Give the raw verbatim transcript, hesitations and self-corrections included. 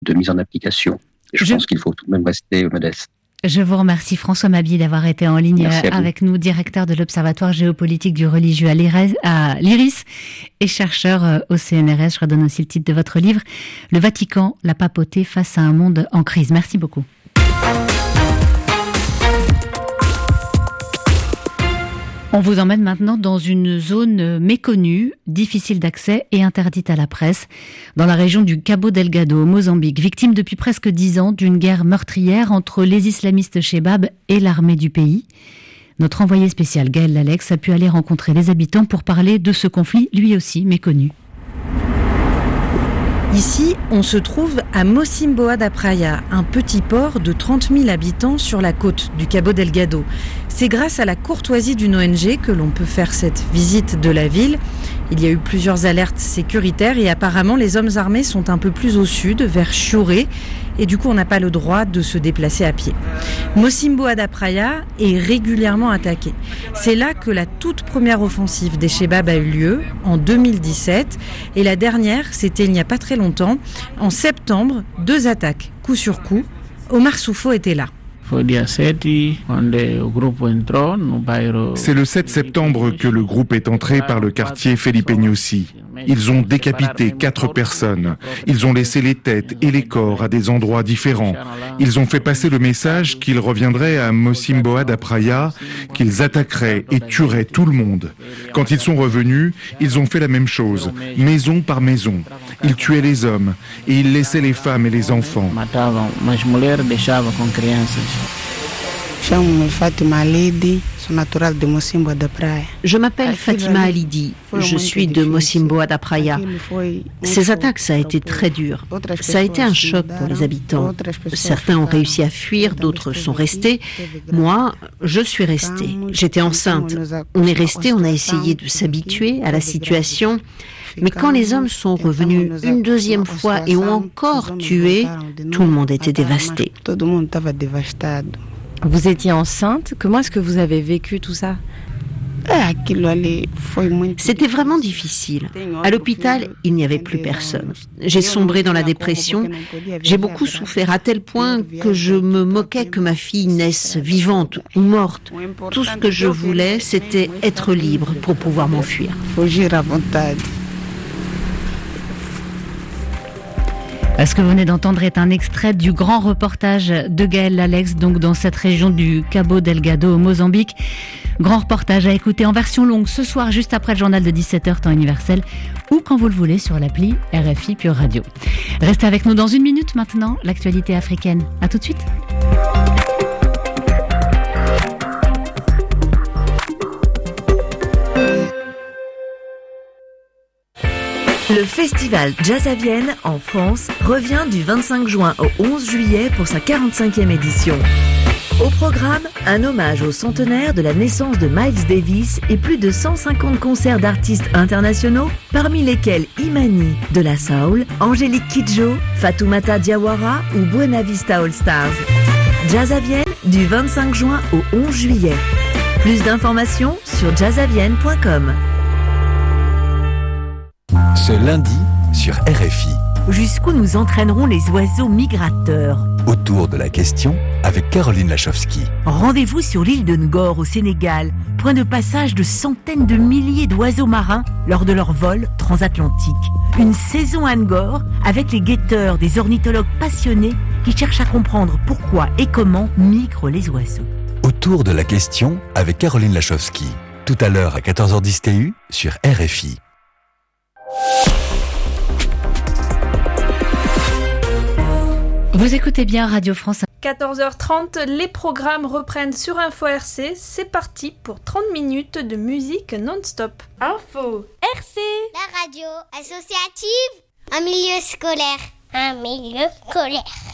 de mise en application. Et je, je pense qu'il faut tout de même rester modeste. Je vous remercie François Mabille d'avoir été en ligne avec nous, directeur de l'Observatoire géopolitique du religieux à l'Iris et chercheur au C N R S. Je redonne aussi le titre de votre livre, Le Vatican, la papauté face à un monde en crise. Merci beaucoup. On vous emmène maintenant dans une zone méconnue, difficile d'accès et interdite à la presse, dans la région du Cabo Delgado, au Mozambique, victime depuis presque dix ans d'une guerre meurtrière entre les islamistes Chebab et l'armée du pays. Notre envoyé spécial Gaël Lalex a pu aller rencontrer les habitants pour parler de ce conflit, lui aussi méconnu. Ici, on se trouve à Mocimboa da Praia, un petit port de trente mille habitants sur la côte du Cabo Delgado. C'est grâce à la courtoisie d'une O N G que l'on peut faire cette visite de la ville. Il y a eu plusieurs alertes sécuritaires et apparemment les hommes armés sont un peu plus au sud, vers Chiuré, et du coup on n'a pas le droit de se déplacer à pied. Mocimboa da Praia est régulièrement attaqué. C'est là que la toute première offensive des Chebab a eu lieu, en deux mille dix-sept, et la dernière, c'était il n'y a pas très longtemps, en septembre, deux attaques, coup sur coup. Omar Soufo était là. C'est le sept septembre que le groupe est entré par le quartier Felipe Nhosi. Ils ont décapité quatre personnes. Ils ont laissé les têtes et les corps à des endroits différents. Ils ont fait passer le message qu'ils reviendraient à Mocimboa da Praia, qu'ils attaqueraient et tueraient tout le monde. Quand ils sont revenus, ils ont fait la même chose, maison par maison. Ils tuaient les hommes et ils laissaient les femmes et les enfants. Je m'appelle Fatima Alidi, je suis de Mocimboa da Praia. Ces attaques, ça a été très dur. Ça a été un choc pour les habitants. Certains ont réussi à fuir, d'autres sont restés. Moi, je suis restée. J'étais enceinte. On est resté, on a essayé de s'habituer à la situation. Mais quand les hommes sont revenus une deuxième fois et ont encore tué, tout le monde était dévasté. Vous étiez enceinte. Comment est-ce que vous avez vécu tout ça ? C'était vraiment difficile. À l'hôpital, il n'y avait plus personne. J'ai sombré dans la dépression. J'ai beaucoup souffert à tel point que je me moquais que ma fille naisse vivante ou morte. Tout ce que je voulais, c'était être libre pour pouvoir m'enfuir. Ce que vous venez d'entendre est un extrait du grand reportage de Gaël Lalex, donc dans cette région du Cabo Delgado au Mozambique. Grand reportage à écouter en version longue ce soir, juste après le journal de dix-sept heures, temps universel, ou quand vous le voulez sur l'appli R F I Pure Radio. Restez avec nous dans une minute maintenant, l'actualité africaine. À tout de suite. Le festival Jazz à Vienne, en France, revient du vingt-cinq juin au onze juillet pour sa quarante-cinquième édition. Au programme, un hommage au centenaire de la naissance de Miles Davis et plus de cent cinquante concerts d'artistes internationaux, parmi lesquels Imani de la Soul, Angélique Kidjo, Fatoumata Diawara ou Buena Vista All Stars. Jazz à Vienne, du vingt-cinq juin au onze juillet. Plus d'informations sur jazz à vienne point com. Ce lundi sur R F I. Jusqu'où nous entraîneront les oiseaux migrateurs ? Autour de la question avec Caroline Lachowski. Rendez-vous sur l'île de Ngor au Sénégal, point de passage de centaines de milliers d'oiseaux marins lors de leur vol transatlantique. Une saison à Ngor avec les guetteurs, des ornithologues passionnés qui cherchent à comprendre pourquoi et comment migrent les oiseaux. Autour de la question avec Caroline Lachowski. Tout à l'heure à quatorze heures dix T U sur R F I. Vous écoutez bien Radio France. quatorze heures trente, les programmes reprennent sur Info R C. C'est parti pour trente minutes de musique non-stop. Info R C, la radio associative, un milieu scolaire. Un milieu scolaire.